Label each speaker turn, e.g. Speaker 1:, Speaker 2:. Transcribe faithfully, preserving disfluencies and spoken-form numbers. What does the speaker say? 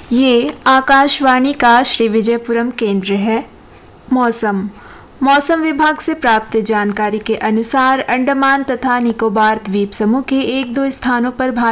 Speaker 1: ये आकाशवाणी का श्री विजयपुरम केंद्र है। मौसम मौसम विभाग से प्राप्त जानकारी के अनुसार अंडमान तथा निकोबार द्वीप समूह के एक दो स्थानों पर भारी